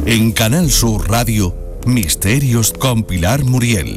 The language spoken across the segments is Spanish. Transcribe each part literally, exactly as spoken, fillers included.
En Canal Sur Radio, Misterios con Pilar Muriel.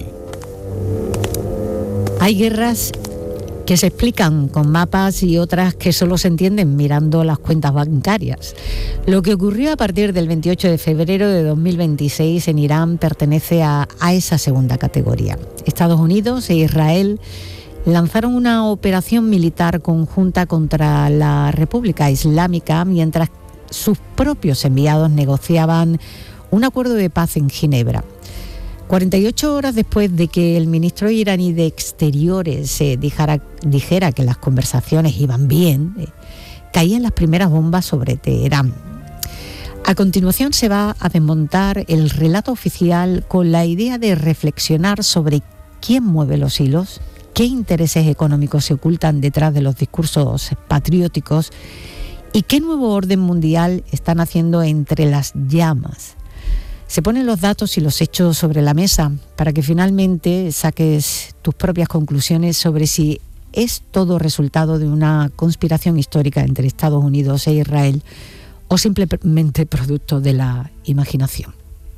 Hay guerras que se explican con mapas y otras que solo se entienden mirando las cuentas bancarias. Lo que ocurrió a partir del veintiocho de febrero de dos mil veintiséis en Irán pertenece a, a esa segunda categoría. Estados Unidos e Israel lanzaron una operación militar conjunta contra la República Islámica mientras sus propios enviados negociaban un acuerdo de paz en Ginebra. cuarenta y ocho horas después de que el ministro iraní de Exteriores eh, dijera, dijera que las conversaciones iban bien, eh, caían las primeras bombas sobre Teherán. A continuación se va a desmontar el relato oficial con la idea de reflexionar sobre quién mueve los hilos, qué intereses económicos se ocultan detrás de los discursos patrióticos y qué nuevo orden mundial están haciendo entre las llamas. Se ponen los datos y los hechos sobre la mesa para que finalmente saques tus propias conclusiones sobre si es todo resultado de una conspiración histórica entre Estados Unidos e Israel o simplemente producto de la imaginación.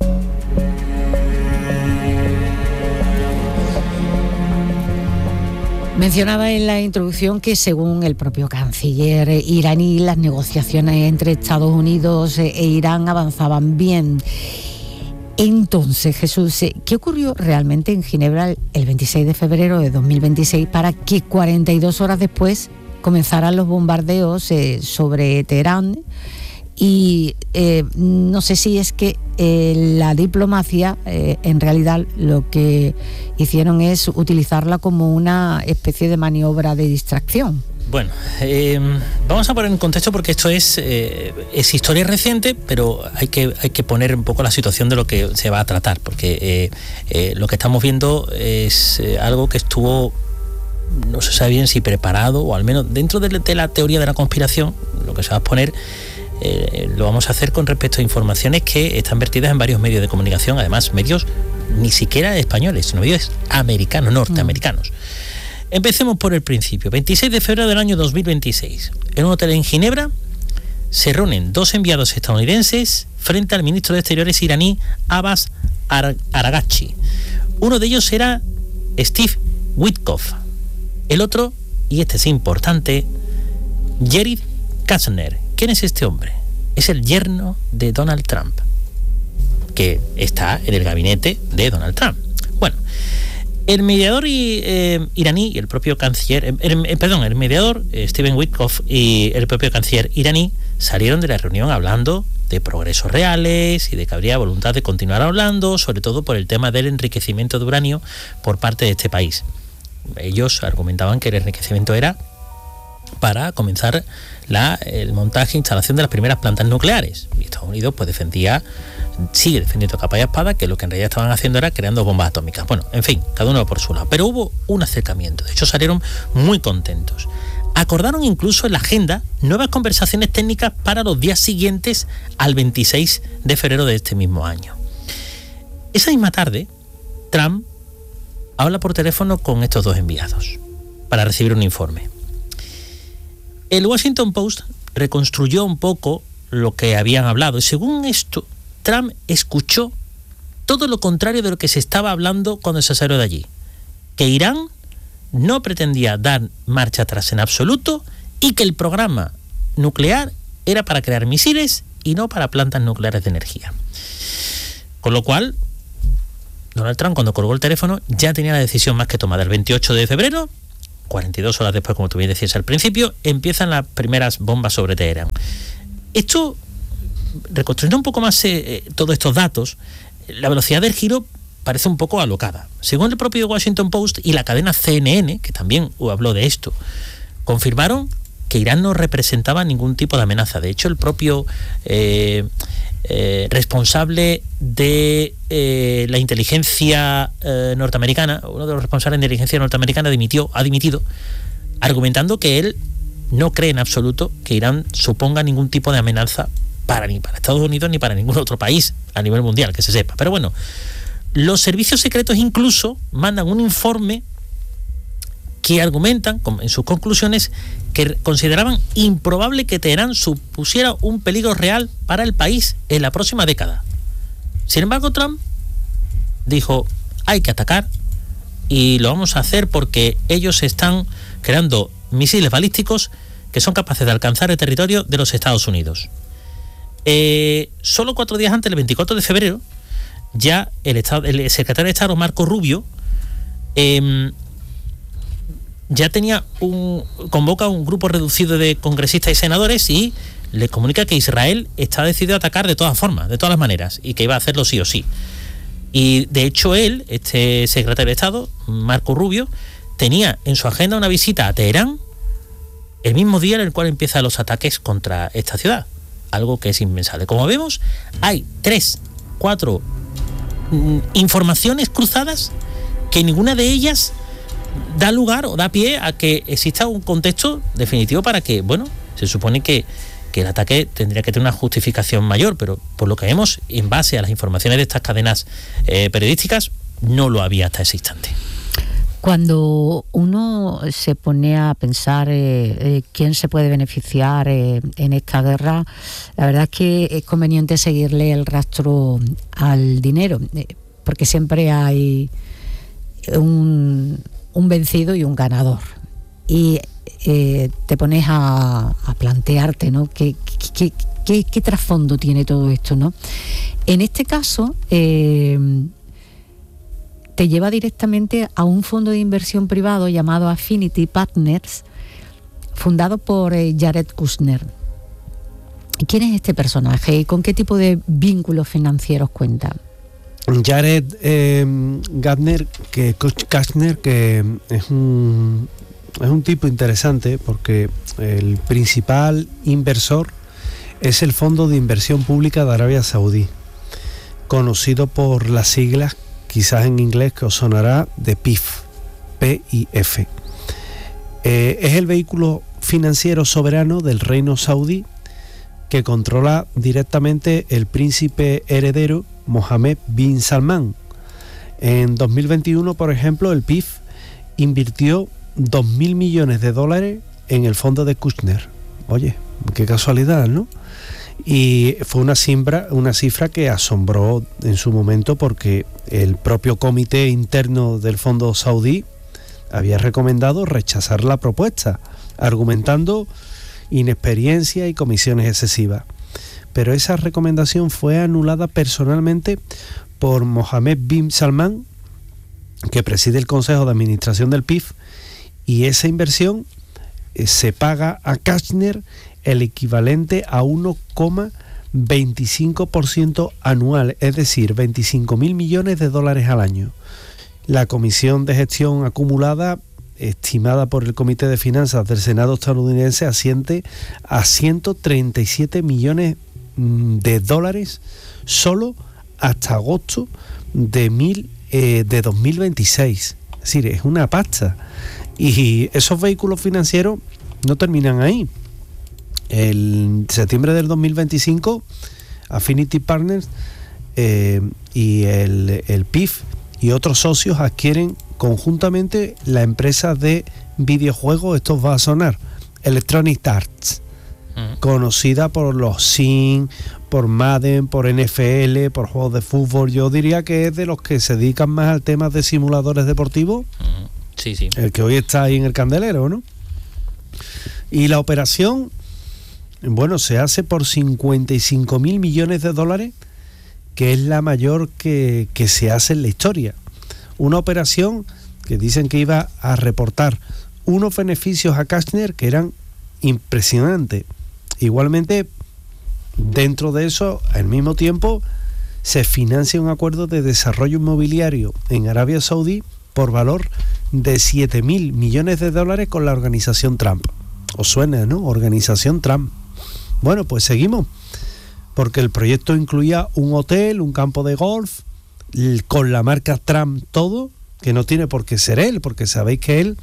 Mencionaba en la introducción que según el propio canciller iraní, las negociaciones entre Estados Unidos e Irán avanzaban bien. Entonces, Jesús, ¿qué ocurrió realmente en Ginebra el veintiséis de febrero de dos mil veintiséis para que cuarenta y dos horas después comenzaran los bombardeos eh, sobre Teherán? Y eh, no sé si es que eh, la diplomacia, eh, en realidad lo que hicieron es utilizarla como una especie de maniobra de distracción. Bueno, eh, vamos a poner en contexto porque esto es, eh, es historia reciente, pero hay que, hay que poner un poco la situación de lo que se va a tratar, porque eh, eh, lo que estamos viendo es eh, algo que estuvo, no se sabe bien si preparado, o al menos dentro de, de la teoría de la conspiración, lo que se va a exponer, eh, lo vamos a hacer con respecto a informaciones que están vertidas en varios medios de comunicación, además medios ni siquiera españoles, sino medios americanos, norteamericanos. Mm. Empecemos por el principio. veintiséis de febrero del año dos mil veintiséis. En un hotel en Ginebra se reúnen dos enviados estadounidenses frente al ministro de Exteriores iraní Abbas Araghchi. Uno de ellos era Steve Witkoff. El otro, y este es importante, Jared Kushner. ¿Quién es este hombre? Es el yerno de Donald Trump, que está en el gabinete de Donald Trump. Bueno, el mediador y, eh, iraní y el propio canciller, eh, eh, perdón, el mediador eh, Steven Witkoff y el propio canciller iraní salieron de la reunión hablando de progresos reales y de que habría voluntad de continuar hablando, sobre todo por el tema del enriquecimiento de uranio por parte de este país. Ellos argumentaban que el enriquecimiento era para comenzar la, el montaje e instalación de las primeras plantas nucleares. Y Estados Unidos pues defendía, sigue defendiendo capa y espada, que lo que en realidad estaban haciendo era creando bombas atómicas. Bueno, en fin, cada uno por su lado. Pero hubo un acercamiento, de hecho salieron muy contentos. Acordaron incluso en la agenda nuevas conversaciones técnicas para los días siguientes al veintiséis de febrero de este mismo año. Esa misma tarde, Trump habla por teléfono con estos dos enviados para recibir un informe. El Washington Post reconstruyó un poco lo que habían hablado y según esto, Trump escuchó todo lo contrario de lo que se estaba hablando cuando se salió de allí. Que Irán no pretendía dar marcha atrás en absoluto y que el programa nuclear era para crear misiles y no para plantas nucleares de energía. Con lo cual, Donald Trump, cuando colgó el teléfono, ya tenía la decisión más que tomada. El veintiocho de febrero, cuarenta y dos horas después, como tú bien decías al principio, empiezan las primeras bombas sobre Teherán. Esto, reconstruyendo un poco más eh, todos estos datos, la velocidad del giro parece un poco alocada. Según el propio Washington Post y la cadena C N N, que también habló de esto, confirmaron que Irán no representaba ningún tipo de amenaza. De hecho, el propio eh, eh, responsable de eh, la inteligencia eh, norteamericana, uno de los responsables de la inteligencia norteamericana dimitió, ha dimitido, argumentando que él no cree en absoluto que Irán suponga ningún tipo de amenaza para ni para Estados Unidos ni para ningún otro país a nivel mundial, que se sepa. Pero bueno, los servicios secretos incluso mandan un informe que argumentan en sus conclusiones que consideraban improbable que Teherán supusiera un peligro real para el país en la próxima década. Sin embargo, Trump dijo, hay que atacar y lo vamos a hacer porque ellos están creando misiles balísticos que son capaces de alcanzar el territorio de los Estados Unidos. Eh, solo cuatro días antes, el veinticuatro de febrero, ya el, estado, el secretario de Estado, Marco Rubio, eh, ya tenía un convoca un grupo reducido de congresistas y senadores y le comunica que Israel está decidido a atacar de todas formas, de todas las maneras, y que iba a hacerlo sí o sí. Y de hecho él, este secretario de Estado, Marco Rubio, tenía en su agenda una visita a Teherán el mismo día en el cual empiezan los ataques contra esta ciudad, algo que es impensable. Como vemos, hay tres, cuatro mm, informaciones cruzadas que ninguna de ellas da lugar o da pie a que exista un contexto definitivo para que, bueno, se supone que, que el ataque tendría que tener una justificación mayor, pero por lo que vemos, en base a las informaciones de estas cadenas eh, periodísticas, no lo había hasta ese instante. Cuando uno se pone a pensar eh, eh, quién se puede beneficiar eh, en esta guerra, la verdad es que es conveniente seguirle el rastro al dinero, eh, porque siempre hay un, un vencido y un ganador. Y eh, te pones a, a plantearte, ¿no? ¿Qué, qué, qué, qué trasfondo tiene todo esto, ¿no? En este caso, eh, te lleva directamente a un fondo de inversión privado llamado Affinity Partners, fundado por eh, Jared Kushner. ¿Quién es este personaje y con qué tipo de vínculos financieros cuenta? Jared eh, Kushner, que Kushner, que es un es un tipo interesante porque el principal inversor es el Fondo de Inversión Pública de Arabia Saudí, conocido por las siglas, quizás en inglés que os sonará, de P I F, P I F. Eh, es el vehículo financiero soberano del reino saudí que controla directamente el príncipe heredero Mohammed bin Salman. En dos mil veintiuno, por ejemplo, el P I F invirtió dos mil millones de dólares en el fondo de Kushner. Oye, qué casualidad, ¿no? Y fue una cifra, una cifra que asombró en su momento porque el propio comité interno del fondo saudí había recomendado rechazar la propuesta, argumentando inexperiencia y comisiones excesivas. Pero esa recomendación fue anulada personalmente por Mohammed bin Salman, que preside el Consejo de Administración del P I F, y esa inversión eh, se paga a Kushner el equivalente a uno coma veinticinco por ciento anual, es decir, veinticinco mil millones de dólares al año. La comisión de gestión acumulada, estimada por el Comité de Finanzas del Senado estadounidense, asciende a ciento treinta y siete millones de dólares solo hasta agosto de, mil, eh, de dos mil veintiséis. Es decir, es una pasta. Y esos vehículos financieros no terminan ahí. En septiembre del dos mil veinticinco, Affinity Partners eh, y el, el P I F y otros socios adquieren conjuntamente la empresa de videojuegos, esto va a sonar, Electronic Arts, uh-huh. conocida por los Sims, por Madden, por N F L, por juegos de fútbol. Yo diría que es de los que se dedican más al tema de simuladores deportivos. Uh-huh. Sí, sí. El que hoy está ahí en el candelero, ¿no? Y la operación, bueno, se hace por cincuenta y cinco mil millones de dólares, que es la mayor que, que se hace en la historia. Una operación que dicen que iba a reportar unos beneficios a Kushner que eran impresionantes. Igualmente, dentro de eso, al mismo tiempo, se financia un acuerdo de desarrollo inmobiliario en Arabia Saudí por valor de siete mil millones de dólares con la organización Trump. ¿Os suena, no? Organización Trump. Bueno, pues seguimos, porque el proyecto incluía un hotel, un campo de golf, con la marca Trump todo, que no tiene por qué ser él, porque sabéis que él,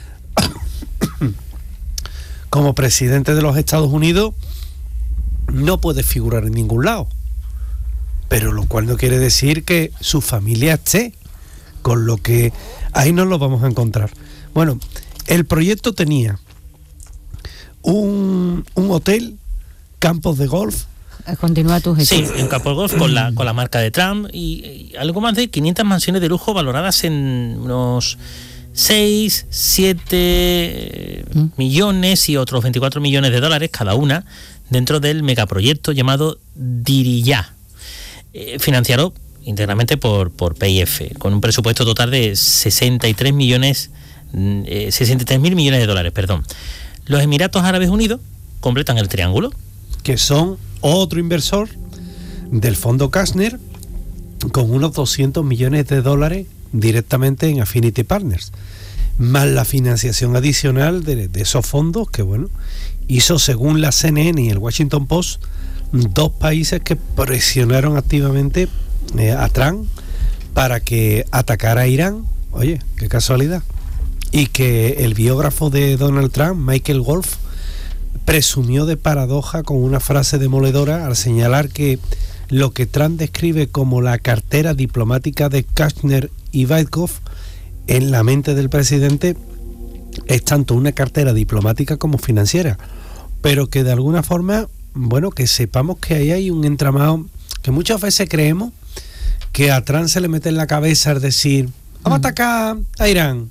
como presidente de los Estados Unidos, no puede figurar en ningún lado. Pero lo cual no quiere decir que su familia esté, con lo que ahí nos lo vamos a encontrar. Bueno, el proyecto tenía un, un hotel, campos de golf, Continúa tu gestión. Sí, en campo de golf con la, con la marca de Trump y, y algo más de quinientas mansiones de lujo valoradas en unos seis, siete mm. millones y otros veinticuatro millones de dólares cada una dentro del megaproyecto llamado Diriyah, eh, financiado íntegramente por, por P I F, con un presupuesto total de sesenta y tres millones, eh, sesenta y tres mil millones de dólares, perdón. Los Emiratos Árabes Unidos completan el triángulo. Que son otro inversor del fondo Kastner con unos doscientos millones de dólares directamente en Affinity Partners, más la financiación adicional de, de esos fondos que, bueno, hizo, según la C N N y el Washington Post, dos países que presionaron activamente eh, a Trump para que atacara a Irán. Oye, qué casualidad. Y que el biógrafo de Donald Trump, Michael Wolff, presumió de paradoja con una frase demoledora al señalar que lo que Trump describe como la cartera diplomática de Kastner y Wyckoff en la mente del presidente es tanto una cartera diplomática como financiera, pero que de alguna forma, bueno, que sepamos que ahí hay un entramado que muchas veces creemos que a Trump se le mete en la cabeza, es decir, vamos a atacar a Irán,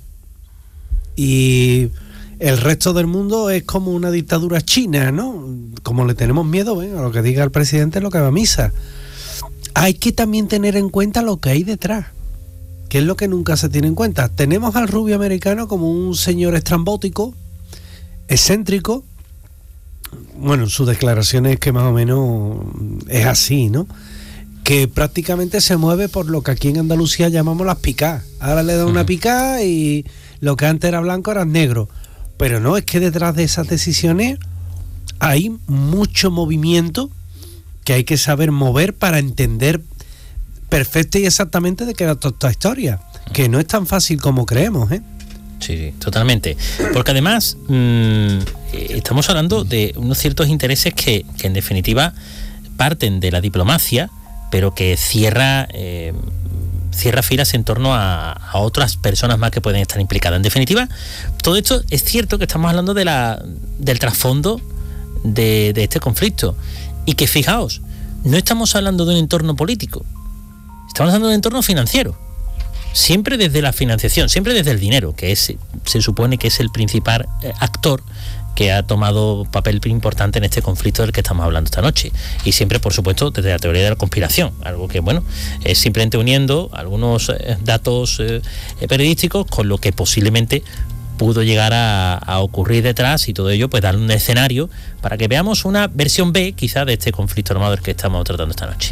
y el resto del mundo es como una dictadura china, ¿no? Como le tenemos miedo, ¿eh? A lo que diga el presidente es lo que va a misa. Hay que también tener en cuenta lo que hay detrás, que es lo que nunca se tiene en cuenta. Tenemos al rubio americano como un señor estrambótico, excéntrico. Bueno, sus declaraciones que más o menos es así, ¿no? Que prácticamente se mueve por lo que aquí en Andalucía llamamos las picás. Ahora le da una picá y lo que antes era blanco era negro. Pero no, es que detrás de esas decisiones hay mucho movimiento que hay que saber mover para entender perfecta y exactamente de qué va toda esta historia, que no es tan fácil como creemos, ¿eh? Sí, totalmente. Porque además mmm, estamos hablando de unos ciertos intereses que, que en definitiva parten de la diplomacia, pero que cierra eh, cierra filas en torno a, a otras personas más que pueden estar implicadas. En definitiva, todo esto es cierto que estamos hablando de la del trasfondo de, de este conflicto, y que fijaos, no estamos hablando de un entorno político, estamos hablando de un entorno financiero, siempre desde la financiación, siempre desde el dinero, que es, se supone que es el principal eh, actor que ha tomado papel importante en este conflicto del que estamos hablando esta noche, y siempre, por supuesto, desde la teoría de la conspiración, algo que, bueno, es simplemente uniendo algunos eh, datos eh, periodísticos con lo que posiblemente pudo llegar a, a ocurrir detrás, y todo ello pues dar un escenario para que veamos una versión B quizá de este conflicto armado del que estamos tratando esta noche.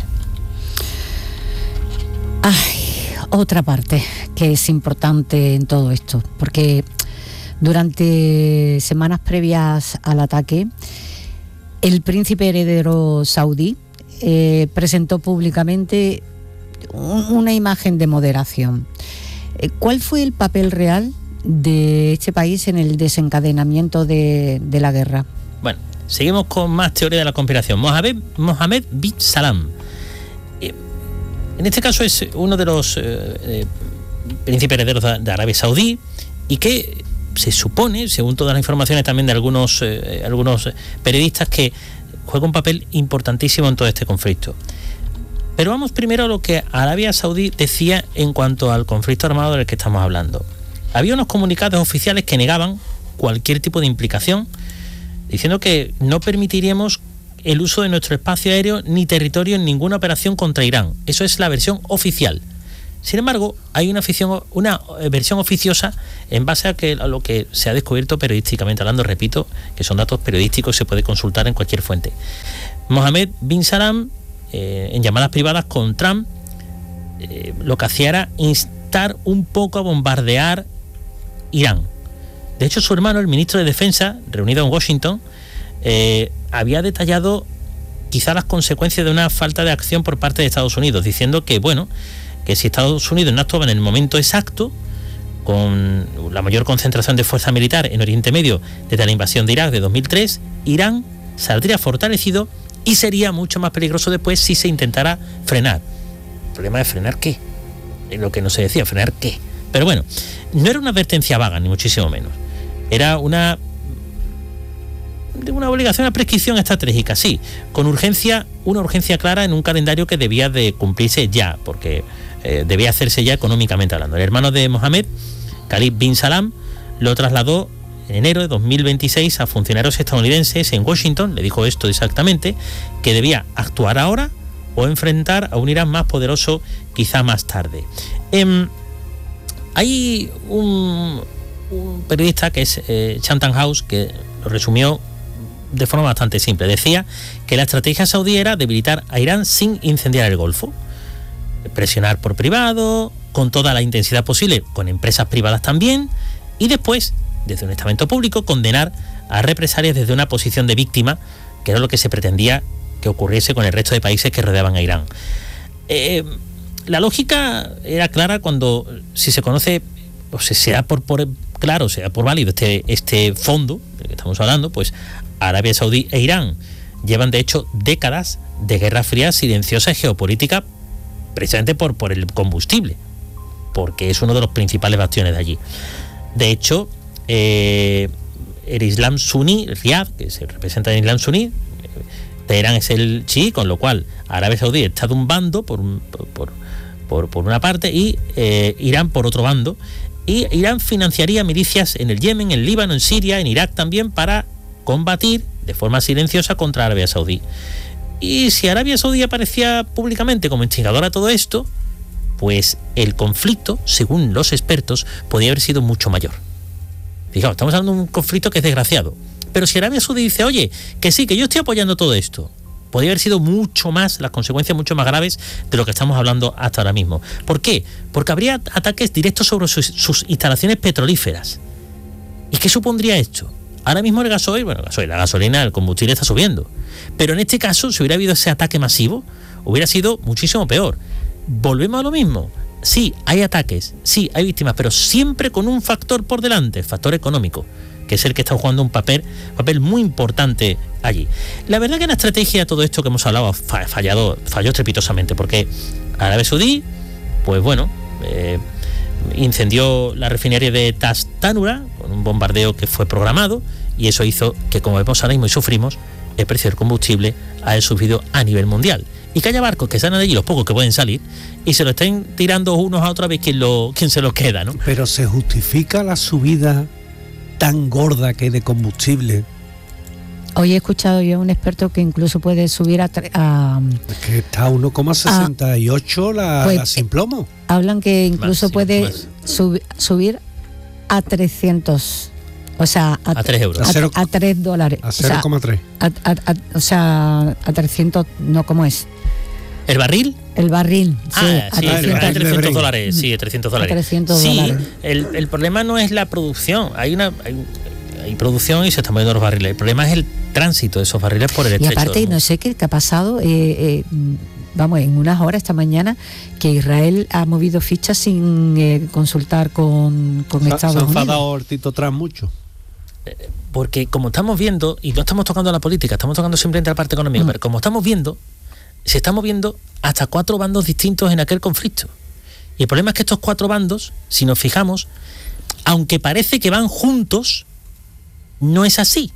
Ay, otra parte que es importante en todo esto, porque durante semanas previas al ataque, el príncipe heredero saudí eh, presentó públicamente un, una imagen de moderación. Eh, ¿Cuál fue el papel real de este país en el desencadenamiento de, de la guerra? Bueno, seguimos con más teoría de la conspiración. Mohamed, Mohamed bin Salman. Eh, en este caso es uno de los eh, eh, príncipes herederos de, de Arabia Saudí, y que se supone, según todas las informaciones también de algunos, eh, algunos periodistas, que juega un papel importantísimo en todo este conflicto. Pero vamos primero a lo que Arabia Saudí decía en cuanto al conflicto armado del que estamos hablando. Había unos comunicados oficiales que negaban cualquier tipo de implicación, diciendo que no permitiríamos el uso de nuestro espacio aéreo ni territorio en ninguna operación contra Irán. Eso es la versión oficial. Sin embargo, hay una, afición, una versión oficiosa en base a, que, a lo que se ha descubierto periodísticamente hablando, repito, que son datos periodísticos, se puede consultar en cualquier fuente. Mohamed bin Salman, eh, en llamadas privadas con Trump, eh, lo que hacía era instar un poco a bombardear Irán. De hecho, su hermano, el ministro de Defensa, reunido en Washington, eh, había detallado quizá las consecuencias de una falta de acción por parte de Estados Unidos, diciendo que, bueno, que si Estados Unidos no actuaba en el momento exacto, con la mayor concentración de fuerza militar en Oriente Medio desde la invasión de Irak de dos mil tres, Irán saldría fortalecido y sería mucho más peligroso después si se intentara frenar. El problema es frenar qué, es lo que no se decía, frenar qué. Pero bueno, no era una advertencia vaga, ni muchísimo menos. Era una de una obligación, una prescripción estratégica, sí, con urgencia, una urgencia clara en un calendario que debía de cumplirse ya, porque eh, debía hacerse ya económicamente hablando. El hermano de Mohammed, Khalid bin Salam, lo trasladó en enero de dos mil veintiséis a funcionarios estadounidenses en Washington. Le dijo esto exactamente, que debía actuar ahora o enfrentar a un Irán más poderoso quizá más tarde. Eh, hay un, un periodista que es eh, Chatham House, que lo resumió de forma bastante simple. Decía que la estrategia saudí era debilitar a Irán sin incendiar el Golfo, presionar por privado, con toda la intensidad posible, con empresas privadas también, y después, desde un estamento público, condenar a represalias desde una posición de víctima, que era lo que se pretendía que ocurriese con el resto de países que rodeaban a Irán. Eh, la lógica era clara cuando, si se conoce, o se, se da por, por claro, se da por válido este, este fondo del que estamos hablando, pues Arabia Saudí e Irán llevan de hecho décadas de guerra fría silenciosa y geopolítica, precisamente por, por el combustible, porque es uno de los principales bastiones de allí. De hecho, eh, el Islam suní, Riad, que se representa en el Islam suní, Teherán es el chií, con lo cual Arabia Saudí está de un bando por, por, por, por una parte y eh, Irán por otro bando, y Irán financiaría milicias en el Yemen, en Líbano, en Siria, en Irak también, para combatir de forma silenciosa contra Arabia Saudí. Y si Arabia Saudí aparecía públicamente como instigadora a todo esto, pues el conflicto, según los expertos, podía haber sido mucho mayor. Fijaos, estamos hablando de un conflicto que es desgraciado. Pero si Arabia Saudí dice, oye, que sí, que yo estoy apoyando todo esto, podría haber sido mucho más, las consecuencias mucho más graves de lo que estamos hablando hasta ahora mismo. ¿Por qué? Porque habría ataques directos sobre sus, sus instalaciones petrolíferas. ¿Y qué supondría esto? Ahora mismo el gasoil, bueno, el gasoil, la gasolina, el combustible está subiendo. Pero en este caso, si hubiera habido ese ataque masivo, hubiera sido muchísimo peor. Volvemos a lo mismo. Sí, hay ataques, sí, hay víctimas, pero siempre con un factor por delante, el factor económico, que es el que está jugando un papel, papel muy importante allí. La verdad que la estrategia de todo esto que hemos hablado ha fallado, falló estrepitosamente, porque Arabia Saudí, pues bueno, eh, incendió la refinería de Tas Tanura con un bombardeo que fue programado, y eso hizo que, como vemos ahora mismo y sufrimos, el precio del combustible haya subido a nivel mundial. Y que haya barcos que salen de allí, los pocos que pueden salir, y se lo estén tirando unos a otra vez quien, lo, quien se lo queda, ¿no? Pero ¿se justifica la subida tan gorda que hay de combustible? Hoy he escuchado yo a un experto que incluso puede subir a... a es que está a uno coma sesenta y ocho la, pues, la sin plomo. Hablan que incluso más, sí, puede más. Sub, subir a trescientos, o sea, a, a tres euros. A, A cero- a tres dólares. A cero coma tres. O sea, a, a- a- o sea, a trescientos, no, ¿cómo es? ¿El barril? El barril, sí, Ah, a sí, trescientos. hay trescientos. trescientos dólares, sí, trescientos dólares. trescientos sí, dólares. El, el problema no es la producción, hay una hay, hay producción y se están moviendo los barriles. El problema es el tránsito de esos barriles por el Y estrecho. aparte, no sé qué, qué ha pasado, eh, eh, vamos, en unas horas esta mañana, que Israel ha movido fichas sin eh, consultar con, con Se, se Estados ha Unidos. enfadado el Tito Trump mucho. Porque como estamos viendo, y no estamos tocando la política, estamos tocando simplemente la parte económica, Mm. pero como estamos viendo, se están moviendo hasta cuatro bandos distintos en aquel conflicto. Y el problema es que estos cuatro bandos, si nos fijamos, aunque parece que van juntos, no es así.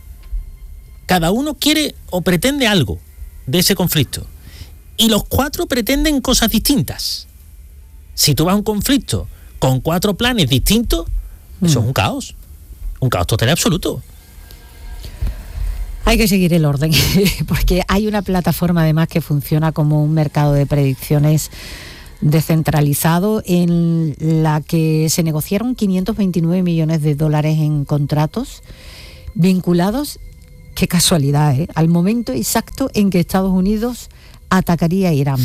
Cada uno quiere o pretende algo de ese conflicto. Y los cuatro pretenden cosas distintas. Si tú vas a un conflicto con cuatro planes distintos, Mm. eso es un caos. Un caos total y absoluto. Hay que seguir el orden, porque hay una plataforma además que funciona como un mercado de predicciones descentralizado en la que se negociaron quinientos veintinueve millones de dólares en contratos vinculados, qué casualidad, ¿eh?, al momento exacto en que Estados Unidos atacaría a Irán.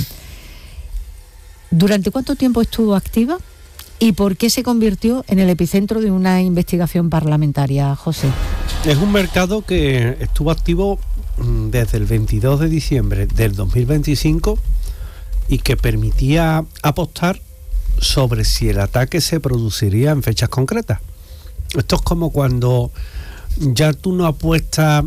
¿Durante cuánto tiempo estuvo activa y por qué se convirtió en el epicentro de una investigación parlamentaria, José? Es un mercado que estuvo activo mm, desde el veintidós de diciembre del dos mil veinticinco y que permitía apostar sobre si el ataque se produciría en fechas concretas. Esto es como cuando ya tú no apuestas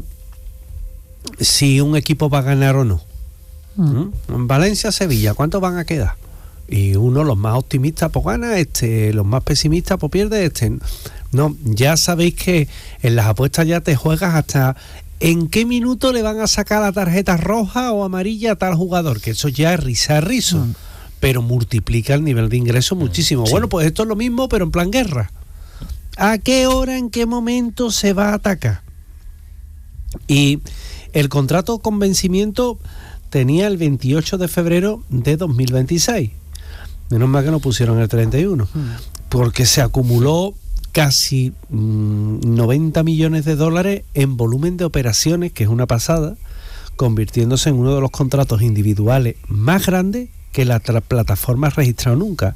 si un equipo va a ganar o no. ¿Mm? En Valencia-Sevilla, ¿cuántos van a quedar? Y uno, los más optimistas, pues gana, este, los más pesimistas, pues pierde este. No, ya sabéis que en las apuestas ya te juegas hasta ¿en qué minuto le van a sacar la tarjeta roja o amarilla a tal jugador? Que eso ya es risa rizo, mm. pero multiplica el nivel de ingreso muchísimo. Sí. Bueno, pues esto es lo mismo, pero en plan guerra. ¿A qué hora, en qué momento se va a atacar? Y el contrato con vencimiento tenía el veintiocho de febrero de dos mil veintiséis. Menos mal que no pusieron el treinta y uno, porque se acumuló casi mmm, noventa millones de dólares en volumen de operaciones, que es una pasada, convirtiéndose en uno de los contratos individuales más grandes que la tra- plataforma ha registrado nunca.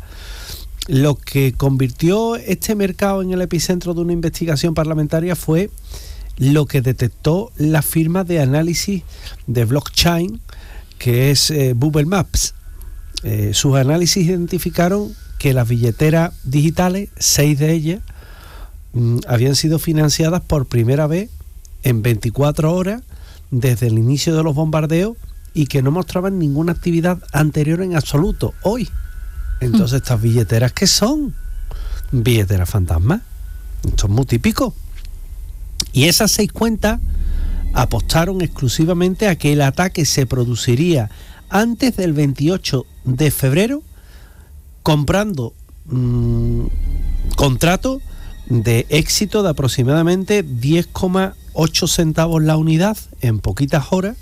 Lo que convirtió este mercado en el epicentro de una investigación parlamentaria fue lo que detectó la firma de análisis de blockchain, que es eh, Bubble Maps. Eh, sus análisis identificaron que las billeteras digitales, seis de ellas, mmm, habían sido financiadas por primera vez en veinticuatro horas desde el inicio de los bombardeos y que no mostraban ninguna actividad anterior en absoluto hoy. Entonces, ¿estas billeteras qué son? Billeteras fantasmas. Esto es muy típico. Y esas seis cuentas apostaron exclusivamente a que el ataque se produciría antes del veintiocho de febrero, comprando mmm, contratos de éxito de aproximadamente diez coma ocho centavos la unidad en poquitas horas,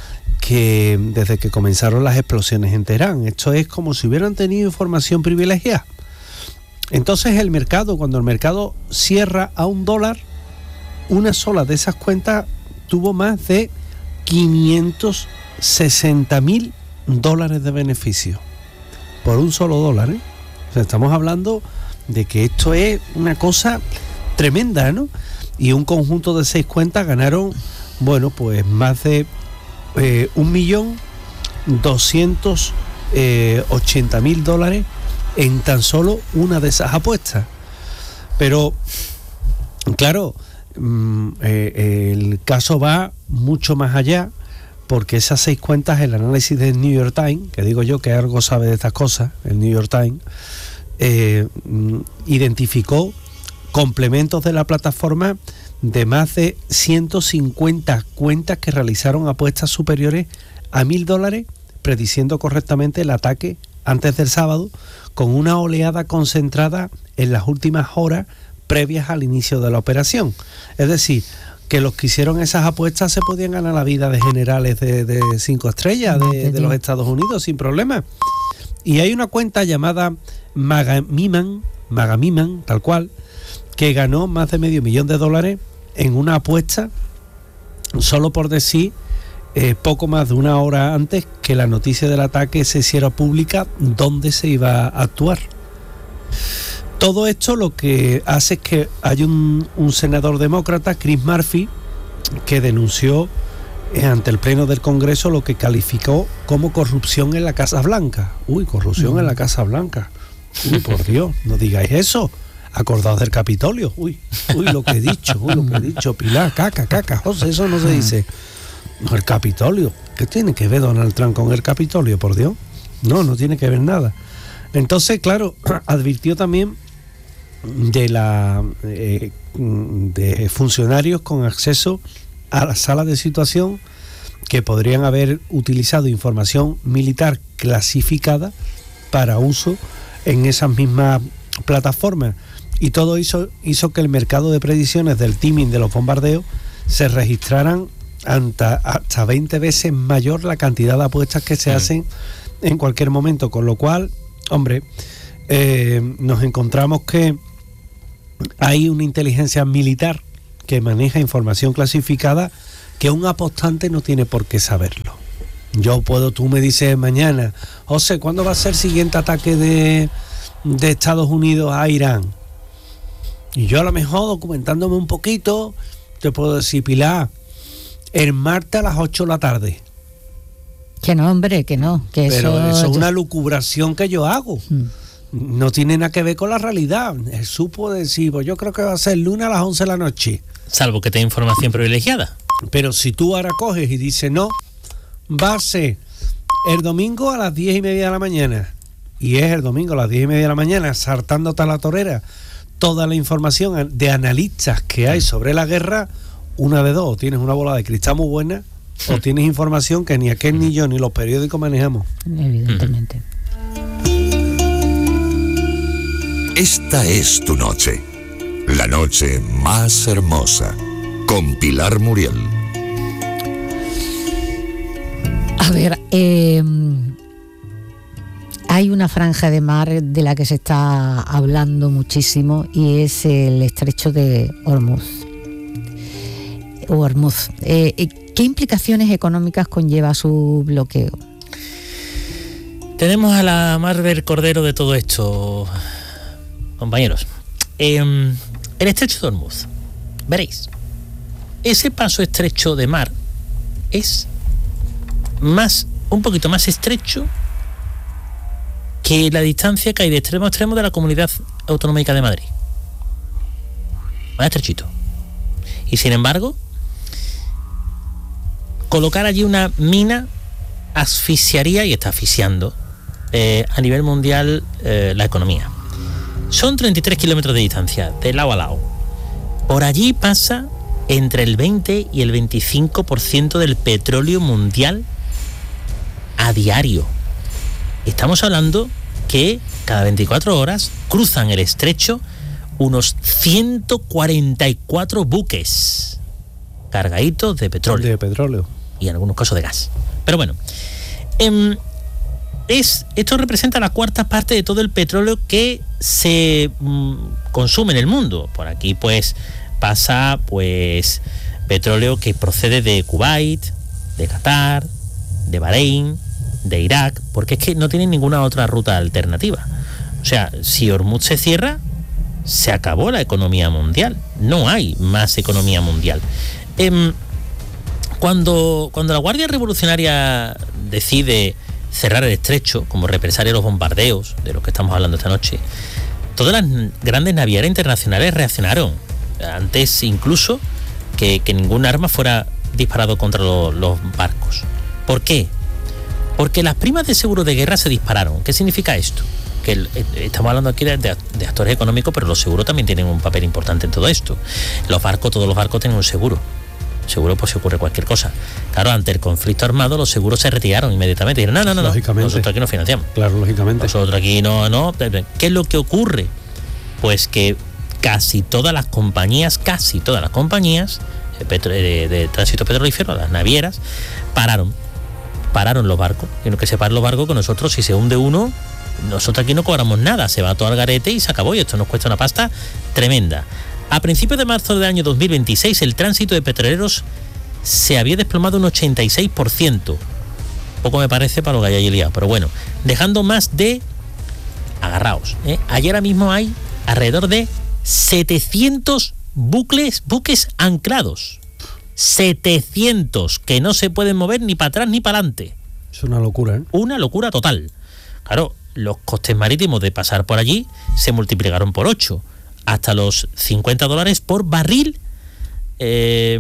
que desde que comenzaron las explosiones en Teherán. Esto es como si hubieran tenido información privilegiada. Entonces el mercado, cuando el mercado cierra a un dólar, una sola de esas cuentas tuvo más de quinientos sesenta mil dólares de beneficio por un solo dólar, ¿eh? O sea, estamos hablando de que esto es una cosa tremenda, ¿no? Y un conjunto de seis cuentas ganaron, bueno, pues más de eh, un millón doscientos ochenta mil dólares en tan solo una de esas apuestas. Pero claro, mm, eh, el caso va mucho más allá, porque esas seis cuentas, el análisis del New York Times, que digo yo que algo sabe de estas cosas, el New York Times, eh, identificó complementos de la plataforma de más de ciento cincuenta cuentas que realizaron apuestas superiores a mil dólares, prediciendo correctamente el ataque antes del sábado, con una oleada concentrada en las últimas horas previas al inicio de la operación. Es decir, que los que hicieron esas apuestas se podían ganar la vida de generales de, de cinco estrellas de, de los Estados Unidos sin problema. Y hay una cuenta llamada Magamiman, Magamiman, tal cual, que ganó más de medio millón de dólares en una apuesta solo por decir eh, poco más de una hora antes que la noticia del ataque se hiciera pública dónde se iba a actuar. Todo esto lo que hace es que hay un, un senador demócrata, Chris Murphy, que denunció eh, ante el Pleno del Congreso lo que calificó como corrupción en la Casa Blanca. Uy, corrupción mm. en la Casa Blanca. Uy, por Dios, no digáis eso. Acordaos del Capitolio. Uy, uy, lo que he dicho, uy, lo que he dicho. Pilar, caca, caca, José, eso no se dice. No, el Capitolio. ¿Qué tiene que ver Donald Trump con el Capitolio, por Dios? No, no tiene que ver nada. Entonces, claro, advirtió también de la eh, de funcionarios con acceso a la sala de situación que podrían haber utilizado información militar clasificada para uso en esas mismas plataformas, y todo hizo, hizo que el mercado de predicciones del timing de los bombardeos se registraran hasta, hasta veinte veces mayor la cantidad de apuestas que se hacen en cualquier momento, con lo cual, hombre, eh, nos encontramos que hay una inteligencia militar que maneja información clasificada que un apostante no tiene por qué saberlo. Yo puedo, tú me dices mañana, José, ¿cuándo va a ser el siguiente ataque de, de Estados Unidos a Irán? Y yo a lo mejor, documentándome un poquito, te puedo decir, Pilar, el martes a las ocho de la tarde. Que no, hombre, que no. Que Pero eso, eso es una lucubración que yo hago. Mm. No tiene nada que ver con la realidad. Jesús puede decir, pues yo creo que va a ser lunes a las once de la noche. Salvo que tenga información privilegiada. Pero si tú ahora coges y dices, no, va a ser el domingo a las diez y media de la mañana, y es el domingo a las diez y media de la mañana, saltándote a la torera toda la información de analistas que hay sobre la guerra, una de dos, o tienes una bola de cristal muy buena, o tienes información que ni aquel ni yo ni los periódicos manejamos. Evidentemente. Esta es tu noche, la noche más hermosa, con Pilar Muriel. A ver, eh, hay una franja de mar de la que se está hablando muchísimo y es el estrecho de Hormuz. Hormuz. Eh, ¿Qué implicaciones económicas conlleva su bloqueo? Tenemos a la Marvel Cordero de todo esto, compañeros. Eh, el estrecho de Hormuz, veréis, ese paso estrecho de mar es más, un poquito más estrecho que la distancia que hay de extremo a extremo de la Comunidad Autonómica de Madrid. Más estrechito. Y sin embargo, colocar allí una mina asfixiaría, y está asfixiando eh, a nivel mundial eh, la economía. Son treinta y tres kilómetros de distancia, de lado a lado. Por allí pasa entre el veinte y el veinticinco por ciento del petróleo mundial a diario. Estamos hablando que cada veinticuatro horas cruzan el estrecho unos ciento cuarenta y cuatro buques cargaditos de petróleo. De petróleo. Y en algunos casos de gas. Pero bueno, eh, es, esto representa la cuarta parte de todo el petróleo que se mm, consume en el mundo. Por aquí pues pasa pues petróleo que procede de Kuwait, de Qatar, de Bahrein, de Irak, porque es que no tienen ninguna otra ruta alternativa. O sea, si Hormuz se cierra, se acabó la economía mundial. No hay más economía mundial. Eh, cuando, cuando la Guardia Revolucionaria decide cerrar el estrecho como represalia a los bombardeos de los que estamos hablando esta noche, todas las grandes navieras internacionales reaccionaron antes incluso que, que ningún arma fuera disparado contra lo, los barcos. ¿Por qué? Porque las primas de seguro de guerra se dispararon. ¿Qué significa esto? Que el, estamos hablando aquí de, de actores económicos, pero los seguros también tienen un papel importante en todo esto. Los barcos, todos los barcos tienen un seguro. Seguro pues si ocurre cualquier cosa. Claro, ante el conflicto armado los seguros se retiraron inmediatamente. Dijeron, no, no, no, no, nosotros aquí no financiamos. Claro, lógicamente. Nosotros aquí no, no. ¿Qué es lo que ocurre? Pues que casi todas las compañías, casi todas las compañías de, de, de tránsito petrolífero, las navieras, pararon. Pararon los barcos. Tienen que separar los barcos, que nosotros, si se hunde uno, nosotros aquí no cobramos nada. Se va todo al garete y se acabó. Y esto nos cuesta una pasta tremenda. A principios de marzo del año dos mil veintiséis, el tránsito de petroleros se había desplomado un ochenta y seis por ciento. Poco me parece para lo que hay allí liado, pero bueno, dejando más de... Agarraos, ¿eh? Ayer mismo hay alrededor de setecientos bucles, buques anclados. setecientos que no se pueden mover ni para atrás ni para adelante. Es una locura, ¿eh? Una locura total. Claro, los costes marítimos de pasar por allí se multiplicaron por ocho. Hasta los cincuenta dólares por barril, eh,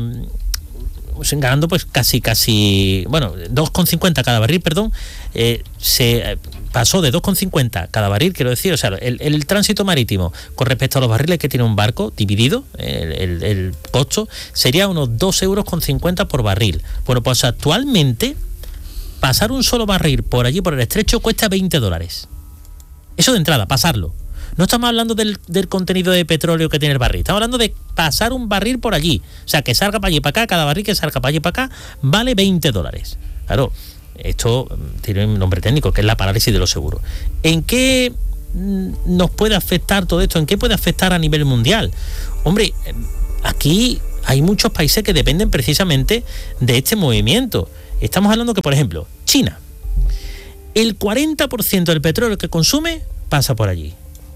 ganando pues casi, casi, bueno, dos con cincuenta cada barril, perdón, eh, se pasó de dos con cincuenta cada barril, quiero decir, o sea, el, el tránsito marítimo con respecto a los barriles que tiene un barco dividido, el, el, el costo sería unos dos euros con cincuenta por barril. Bueno, pues actualmente pasar un solo barril por allí, por el estrecho, cuesta veinte dólares. Eso de entrada, pasarlo. No estamos hablando del, del contenido de petróleo que tiene el barril. Estamos hablando de pasar un barril por allí. O sea, que salga para allí y para acá, cada barril que salga para allí y para acá, vale veinte dólares. Claro, esto tiene un nombre técnico, que es la parálisis de los seguros. ¿En qué nos puede afectar todo esto? ¿En qué puede afectar a nivel mundial? Hombre, aquí hay muchos países que dependen precisamente de este movimiento. Estamos hablando que, por ejemplo, China. El cuarenta por ciento del petróleo que consume pasa por allí.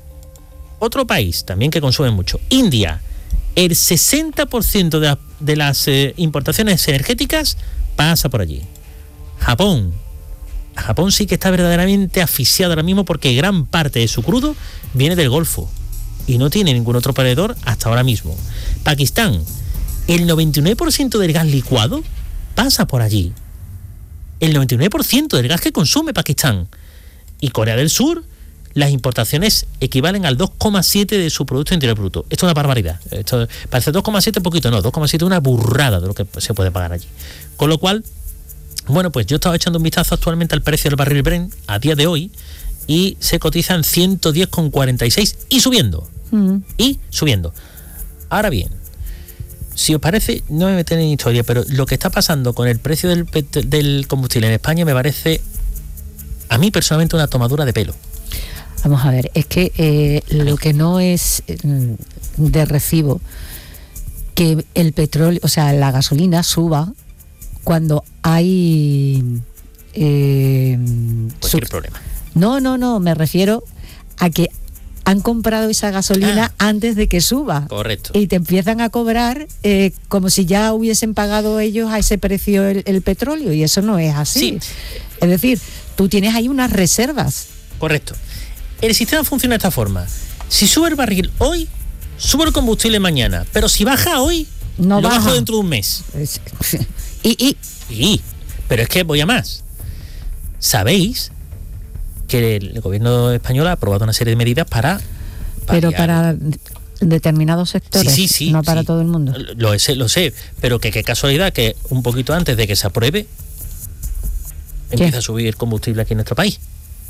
Otro país también que consume mucho, India, el sesenta por ciento de, la, de las eh, importaciones energéticas pasa por allí. Japón, Japón sí que está verdaderamente asfixiado ahora mismo porque gran parte de su crudo viene del Golfo y no tiene ningún otro proveedor hasta ahora mismo. Pakistán, el noventa y nueve por ciento del gas licuado pasa por allí. El noventa y nueve por ciento del gas que consume Pakistán. Y Corea del Sur, las importaciones equivalen al dos coma siete de su Producto Interior Bruto. Esto es una barbaridad. Esto parece dos coma siete poquito, no, dos coma siete es una burrada de lo que se puede pagar allí. Con lo cual, bueno, pues yo estaba echando un vistazo actualmente al precio del barril Brent a día de hoy y se cotiza en ciento diez coma cuarenta y seis y subiendo. Mm. Y subiendo. Ahora bien, si os parece, no me meten en historia, pero lo que está pasando con el precio del, del combustible en España me parece, a mí personalmente, una tomadura de pelo. Vamos a ver, es que eh, lo que no es de recibo que el petróleo, o sea, la gasolina suba cuando hay eh, cualquier sub... problema. No, no, no, me refiero a que han comprado esa gasolina ah, antes de que suba. Correcto. Y te empiezan a cobrar eh, como si ya hubiesen pagado ellos a ese precio el, el petróleo, y eso no es así. Sí. Es decir, tú tienes ahí unas reservas. Correcto. El sistema funciona de esta forma. Si sube el barril hoy, sube el combustible mañana. Pero si baja hoy, no lo baja. bajo dentro de un mes. Y, y. y Pero es que voy a más. ¿Sabéis que el gobierno español ha aprobado una serie de medidas para... Pero para determinados sectores, sí, sí, sí, no para sí. todo el mundo. Lo sé, lo sé. Pero que qué casualidad que un poquito antes de que se apruebe, ¿Qué? empieza a subir el combustible aquí en nuestro país.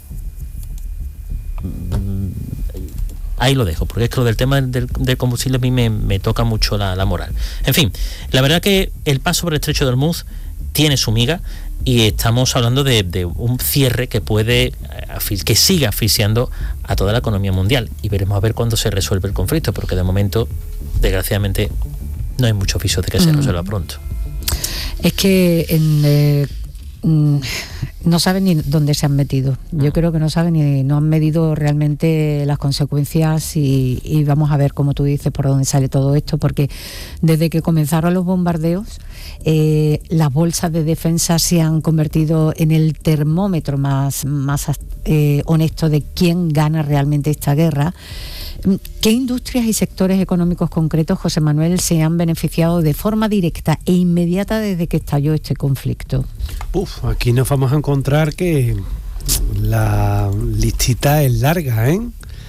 Ahí lo dejo, porque es que lo del tema del, del combustible a mí me, me toca mucho la, la moral. En fin, la verdad que el paso por el estrecho de Hormuz tiene su miga y estamos hablando de, de un cierre que puede, que siga asfixiando a toda la economía mundial, y veremos a ver cuándo se resuelve el conflicto, porque de momento, desgraciadamente, no hay muchos visos de que se resuelva pronto. Es que en... Eh... no saben ni dónde se han metido. Yo creo que no saben ni no han medido realmente las consecuencias y, y vamos a ver, como tú dices, por dónde sale todo esto, porque desde que comenzaron los bombardeos eh, las bolsas de defensa se han convertido en el termómetro más, más eh, honesto de quién gana realmente esta guerra. ¿Qué industrias y sectores económicos concretos, José Manuel, se han beneficiado de forma directa e inmediata desde que estalló este conflicto? Uf, aquí nos vamos a encontrar que la listita es larga, ¿eh?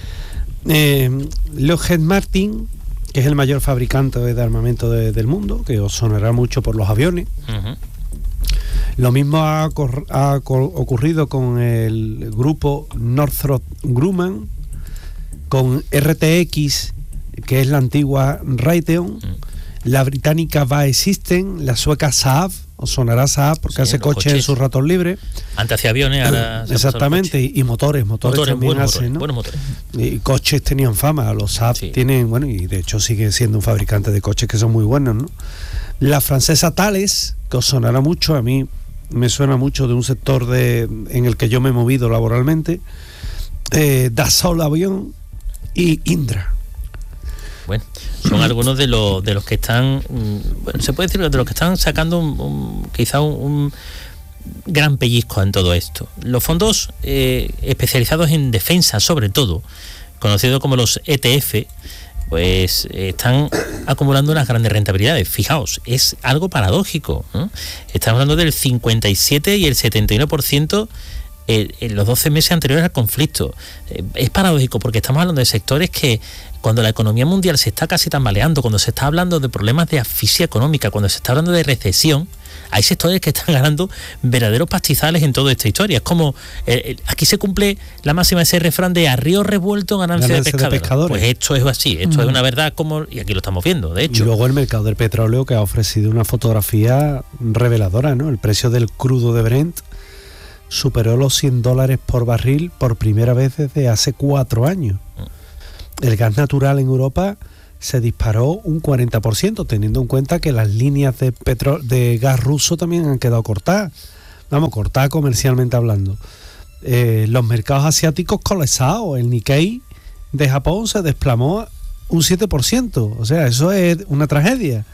eh Lockheed Martin, que es el mayor fabricante de armamento de, del mundo, que os sonará mucho por los aviones. Uh-huh. Lo mismo ha, cor- ha cor- ocurrido con el grupo Northrop Grumman, con R T X, que es la antigua Raytheon, mm. la británica B A E Systems, la sueca Saab, os sonará Saab porque sí, hace coches, coches en sus ratos libres. Antes hacía aviones, ahora... Exactamente, y, y motores, motores, motores también buenos hacen, motores, ¿no? Buenos motores. Y coches tenían fama, los Saab sí. tienen, bueno, y de hecho sigue siendo un fabricante de coches que son muy buenos, ¿no? La francesa Thales, que os sonará mucho, a mí me suena mucho de un sector de en el que yo me he movido laboralmente, eh, Dassault Avión y Indra. Bueno, son algunos de los de los que están, bueno, se puede decir de los que están sacando un, un, quizá un, un gran pellizco en todo esto. Los fondos eh, especializados en defensa, sobre todo, conocidos como los E T F, pues eh, están acumulando unas grandes rentabilidades. Fijaos, es algo paradójico, ¿no? Estamos hablando del cincuenta y siete y el setenta y uno por ciento en los doce meses anteriores al conflicto. Es paradójico porque estamos hablando de sectores que, cuando la economía mundial se está casi tambaleando, cuando se está hablando de problemas de asfixia económica, cuando se está hablando de recesión, hay sectores que están ganando verdaderos pastizales en toda esta historia. Es como, eh, aquí se cumple la máxima de ese refrán de a río revuelto, ganancia, ganancia de, pescadores. de pescadores. Pues esto es así, esto mm. es una verdad como, y aquí lo estamos viendo, de hecho. Y luego el mercado del petróleo, que ha ofrecido una fotografía reveladora, ¿no? El precio del crudo de Brent superó los cien dólares por barril por primera vez desde hace cuatro años. El gas natural en Europa se disparó un cuarenta por ciento, teniendo en cuenta que las líneas de, petro- de gas ruso también han quedado cortadas. Vamos, cortadas comercialmente hablando. Eh, los mercados asiáticos colapsados. El Nikkei de Japón se desplomó un siete por ciento. O sea, eso es una tragedia.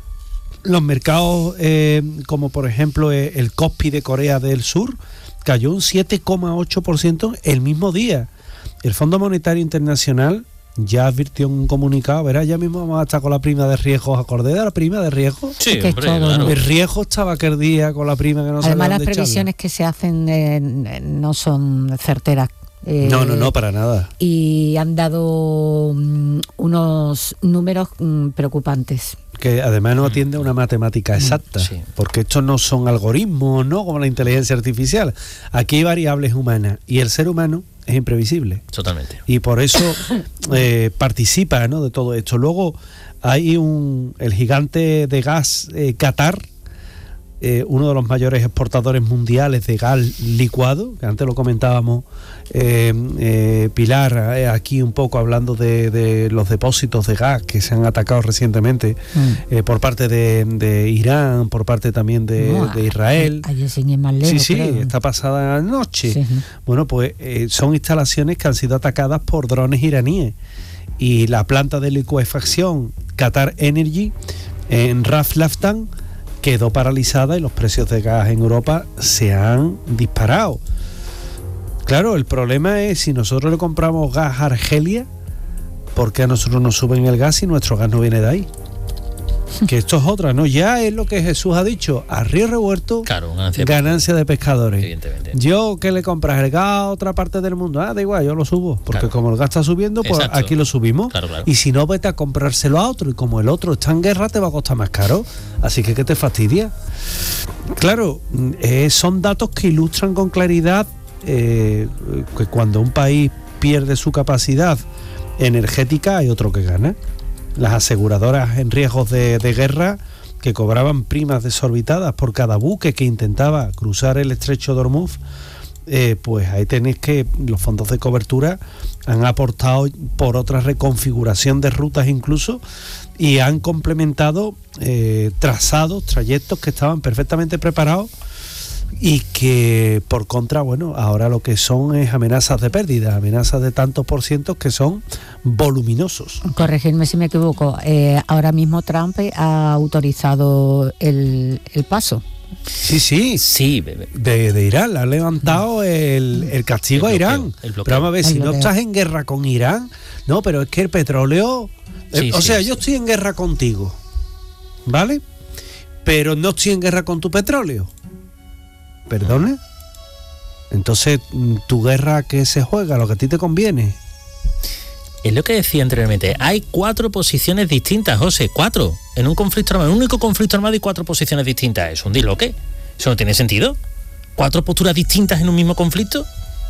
Los mercados, eh, como por ejemplo eh, el Kospi de Corea del Sur, cayó un siete coma ocho por ciento el mismo día. El Fondo Monetario Internacional ya advirtió en un comunicado, verá, ya mismo vamos a estar con la prima de riesgos. ¿Acordé de la prima de riesgos? Sí, hombre, claro. El riesgo estaba aquel día con la prima que no se Además, las previsiones que se hacen eh, no son certeras Eh, no, no, no, para nada. Y han dado um, unos números um, preocupantes. Que además no atiende a una matemática exacta, sí. Porque estos no son algoritmos, ¿no? Como la inteligencia artificial. Aquí hay variables humanas y el ser humano es imprevisible. Totalmente. Y por eso eh, participa, ¿no?, de todo esto. Luego hay un el gigante de gas eh, Qatar, eh, uno de los mayores exportadores mundiales de gas licuado, que antes lo comentábamos, eh, eh, Pilar, eh, aquí un poco hablando de, de los depósitos de gas que se han atacado recientemente mm. eh, por parte de, de Irán, por parte también de, no, de Israel. Ayer sin ir más lejos, sí, sí, creo. esta pasada noche. Sí. Bueno, pues eh, son instalaciones que han sido atacadas por drones iraníes. Y la planta de licuefacción Qatar Energy en Ras Laffan quedó paralizada y los precios de gas en Europa se han disparado. Claro, el problema es si nosotros le compramos gas a Argelia, ¿por qué a nosotros nos suben el gas si nuestro gas no viene de ahí? Que esto es otra, ¿no? Ya es lo que Jesús ha dicho, a río revuelto, claro, ganancia, ganancia de pescadores. Evidentemente. Yo, ¿qué le compras? ¿El gas a otra parte del mundo? Ah, da igual, yo lo subo, porque claro, como el gas está subiendo, pues exacto, aquí lo subimos. Claro, claro. Y si no, vete a comprárselo a otro, y como el otro está en guerra, te va a costar más caro. Así que, ¿qué te fastidia? Claro, eh, son datos que ilustran con claridad eh, que cuando un país pierde su capacidad energética, hay otro que gana. Las aseguradoras en riesgos de, de guerra, que cobraban primas desorbitadas por cada buque que intentaba cruzar el estrecho de Hormuz, eh, pues ahí tenéis que los fondos de cobertura han aportado por otra reconfiguración de rutas incluso, y han complementado eh, trazados, trayectos que estaban perfectamente preparados y que por contra, bueno, ahora lo que son es amenazas de pérdida, amenazas de tantos por cientos que son voluminosos. Corregirme si me equivoco, eh, ahora mismo Trump ha autorizado el, el paso. Sí, sí, sí, de, de Irán, le ha levantado el, el castigo el bloqueo, a Irán. Pero vamos a ver, si no estás en guerra con Irán, no, pero es que el petróleo, sí, eh, o sí, sea, sí. yo estoy en guerra contigo, ¿vale? Pero no estoy en guerra con tu petróleo. ¿Perdone? Entonces, ¿tu guerra qué se juega? ¿Lo que a ti te conviene? Es lo que decía anteriormente. Hay cuatro posiciones distintas, José. Cuatro. En un conflicto armado. En un único conflicto armado hay cuatro posiciones distintas. ¿Es un disloque? ¿Eso no tiene sentido? ¿Cuatro posturas distintas en un mismo conflicto?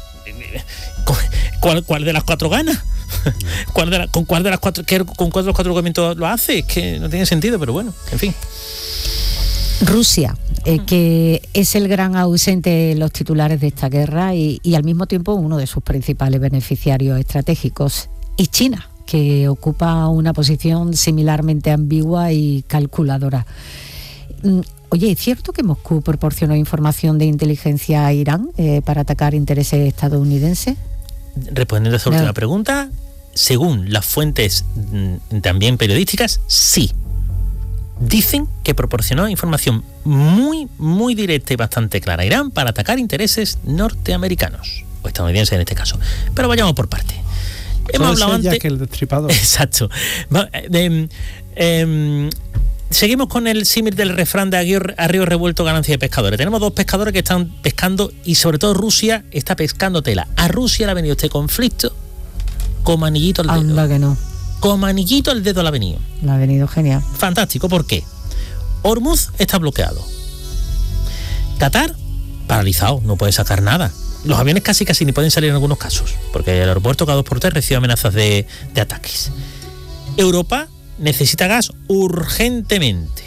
¿Cuál, cuál de las cuatro gana? ¿Cuál de la, ¿Con cuál de las cuatro, qué, con cuál de los cuatro argumentos lo hace? Es que no tiene sentido, pero bueno, en fin. Rusia, eh, que es el gran ausente de los titulares de esta guerra y, y al mismo tiempo uno de sus principales beneficiarios estratégicos, y China, que ocupa una posición similarmente ambigua y calculadora. Oye, ¿es cierto que Moscú proporcionó información de inteligencia a Irán eh, para atacar intereses estadounidenses? Respondiendo a esa última no. pregunta, según las fuentes mm, también periodísticas, sí. Dicen que proporcionó información muy, muy directa y bastante clara a Irán para atacar intereses norteamericanos, o estadounidenses en este caso. Pero vayamos por parte. Hemos hablado antes... que el destripador. Exacto. Eh, eh, seguimos con el símil del refrán de a río revuelto ganancia de pescadores. Tenemos dos pescadores que están pescando y sobre todo Rusia está pescando tela. A Rusia le ha venido este conflicto como anillito al dedo. Anda que no. Como anillito al dedo le ha venido. Le ha venido genial. Fantástico, ¿por qué? Hormuz está bloqueado. Qatar, paralizado, no puede sacar nada. Los aviones casi casi ni pueden salir en algunos casos, porque el aeropuerto cada dos por tres recibe amenazas de, de ataques. Europa necesita gas urgentemente.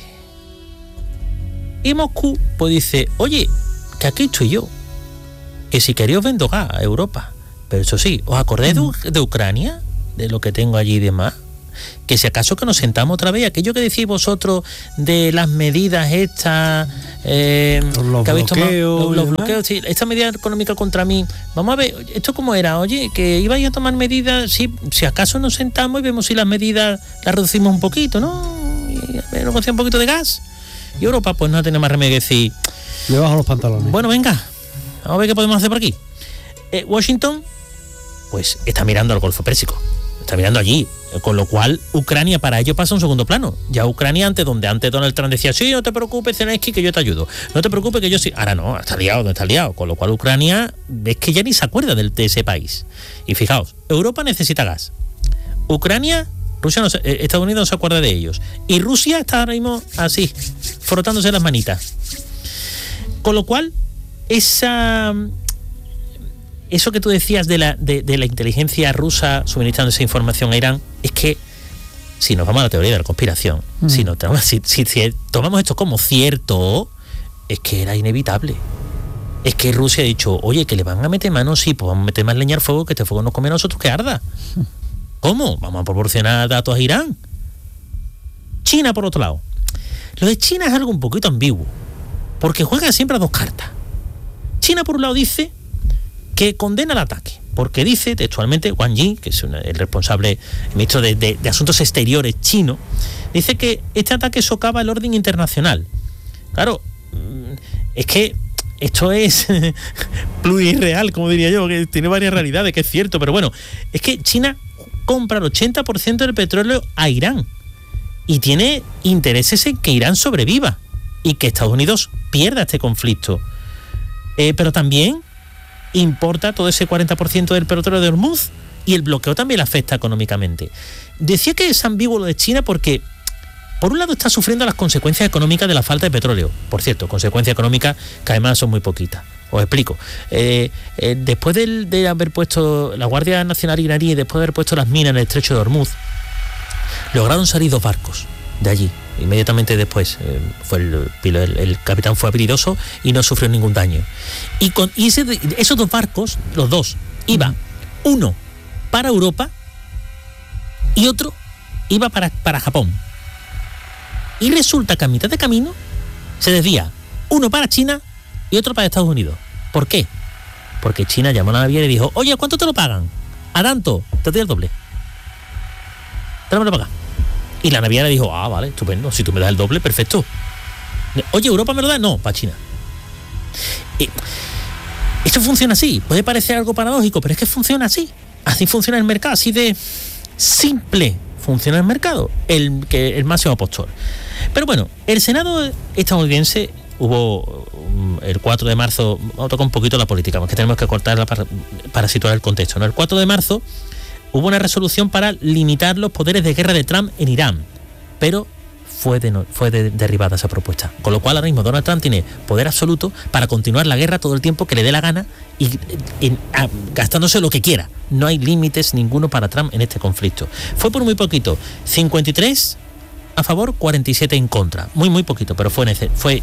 Y Moscú pues dice, oye, que aquí estoy yo, que si queréis os vendo gas a Europa. Pero eso sí, ¿os acordáis mm. de, de Ucrania? De lo que tengo allí y demás, que si acaso que nos sentamos otra vez, aquello que decís vosotros de las medidas estas, eh, los que habéis bloqueos, tomado, los, los bloqueos, sí, esta medida económica contra mí, vamos a ver, ¿esto cómo era? Oye, que ibais a tomar medidas, sí, si acaso nos sentamos y vemos si las medidas las reducimos un poquito, ¿no? Y negociar un poquito de gas. Y Europa pues no tiene más remedio que decir, le bajo los pantalones. Bueno, venga, vamos a ver qué podemos hacer por aquí. Eh, Washington pues está mirando al Golfo Pérsico, está mirando allí, Con lo cual, Ucrania para ello pasa a un segundo plano. Ya Ucrania, antes donde antes Donald Trump decía, sí, no te preocupes, Zelensky, que yo te ayudo. No te preocupes, que yo sí. Ahora no, está liado, no está liado. Con lo cual, Ucrania es que ya ni se acuerda de, de ese país. Y fijaos, Europa necesita gas. Ucrania, Rusia no se, eh, Estados Unidos no se acuerda de ellos. Y Rusia está ahora mismo así, frotándose las manitas. Con lo cual, esa... Eso que tú decías de la, de, de la inteligencia rusa suministrando esa información a Irán, es que si nos vamos a la teoría de la conspiración, mm. si, nos, si, si, si tomamos esto como cierto, es que era inevitable. Es que Rusia ha dicho, oye, que le van a meter manos, sí, pues vamos a meter más leña al fuego, que este fuego nos come a nosotros que arda. ¿Cómo? Vamos a proporcionar datos a Irán. China, por otro lado. Lo de China es algo un poquito ambiguo, porque juega siempre a dos cartas. China, por un lado, dice que condena el ataque, porque dice textualmente Wang Yi, que es una, el responsable, el ministro de, de, de Asuntos Exteriores chino, dice que este ataque socava el orden internacional. Claro, es que esto es plurirreal, como diría yo, que tiene varias realidades, que es cierto, pero bueno, es que China compra el ochenta por ciento del petróleo a Irán y tiene intereses en que Irán sobreviva y que Estados Unidos pierda este conflicto. Eh, pero también importa todo ese cuarenta por ciento del petróleo de Hormuz y el bloqueo también le afecta económicamente. Decía que es ambiguo lo de China porque, por un lado, está sufriendo las consecuencias económicas de la falta de petróleo. Por cierto, consecuencias económicas que además son muy poquitas. Os explico. Eh, eh, después de, de haber puesto la Guardia Nacional iraní, después de haber puesto las minas en el estrecho de Hormuz, lograron salir dos barcos de allí. Inmediatamente después eh, fue el, el, el capitán fue habilidoso y no sufrió ningún daño. Y, con, y ese, esos dos barcos, los dos, iba uno para Europa y otro iba para, para Japón. Y resulta que a mitad de camino se desvía uno para China y otro para Estados Unidos. ¿Por qué? Porque China llamó a la naviera y dijo, oye, ¿cuánto te lo pagan? A tanto, te doy el doble. Tráemelo para acá. Y la naviera dijo, ah, vale, estupendo, si tú me das el doble, perfecto. Oye, ¿Europa me lo da? No, para China. Y esto funciona así, puede parecer algo paradójico, pero es que funciona así. Así funciona el mercado, así de simple funciona el mercado, el, que, el máximo postor. Pero bueno, el Senado estadounidense hubo el cuatro de marzo, vamos a tocar un poquito la política, porque tenemos que cortarla para, para situar el contexto, ¿no? El cuatro de marzo hubo una resolución para limitar los poderes de guerra de Trump en Irán, pero fue, de no, fue de, derribada esa propuesta. Con lo cual ahora mismo Donald Trump tiene poder absoluto para continuar la guerra todo el tiempo que le dé la gana y en, a, gastándose lo que quiera. No hay límites ninguno para Trump en este conflicto. Fue por muy poquito, cincuenta y tres a favor, cuarenta y siete en contra. Muy, muy poquito, pero fue... fue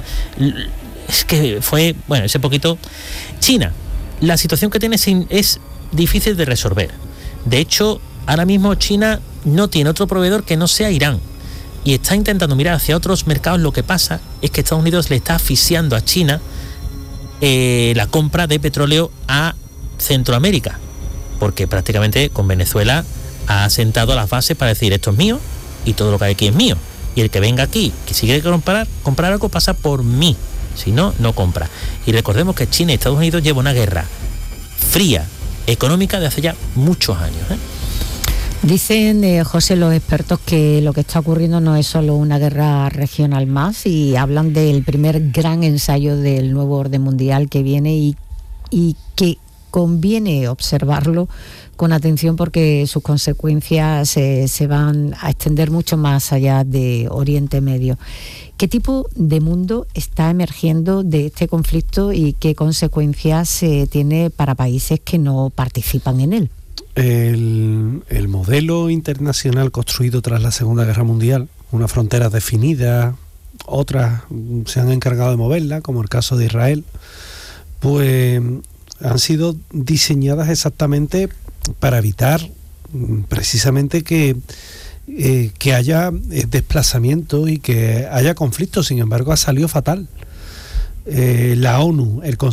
es que fue, bueno, ese poquito... China, la situación que tiene es, es difícil de resolver. De hecho, ahora mismo China no tiene otro proveedor que no sea Irán y está intentando mirar hacia otros mercados. Lo que pasa es que Estados Unidos le está asfixiando a China eh, la compra de petróleo a Centroamérica, porque prácticamente con Venezuela ha sentado las bases para decir esto es mío y todo lo que hay aquí es mío, y el que venga aquí que si quiere comprar, comprar algo pasa por mí, si no, no compra. Y recordemos que China y Estados Unidos llevan una guerra fría económica de hace ya muchos años, ¿eh? Dicen, eh, José, los expertos que lo que está ocurriendo no es solo una guerra regional más y hablan del primer gran ensayo del nuevo orden mundial que viene y, y que conviene observarlo con atención porque sus consecuencias eh, se van a extender mucho más allá de Oriente Medio. ¿Qué tipo de mundo está emergiendo de este conflicto y qué consecuencias eh, tiene para países que no participan en él? El, el modelo internacional construido tras la Segunda Guerra Mundial, unas fronteras definidas, otras se han encargado de moverla, como el caso de Israel, pues han sido diseñadas exactamente para evitar precisamente que Eh, que haya eh, desplazamiento y que haya conflicto. Sin embargo, ha salido fatal. Eh, la ONU, el Consejo